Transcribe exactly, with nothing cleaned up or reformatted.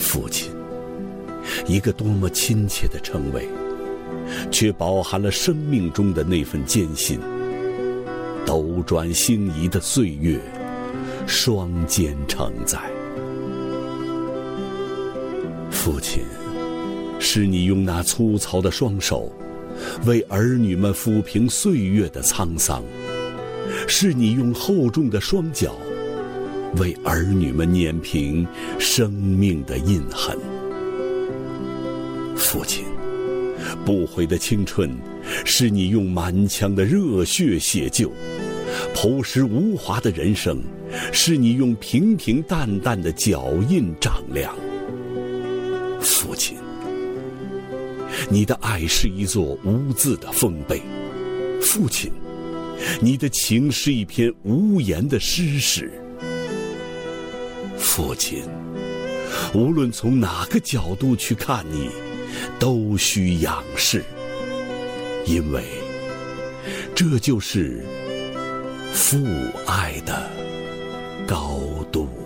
父亲，一个多么亲切的称谓，却饱含了生命中的那份艰辛。斗转星移的岁月，双肩承载。父亲，是你用那粗糙的双手为儿女们抚平岁月的沧桑，是你用厚重的双脚为儿女们碾平生命的印痕。父亲，不悔的青春，是你用满腔的热血写就；朴实无华的人生，是你用平平淡淡的脚印丈量。父亲，你的爱是一座无字的丰碑；父亲，你的情是一篇无言的诗史。父亲，无论从哪个角度去看你，都需仰视，因为这就是父爱的高度。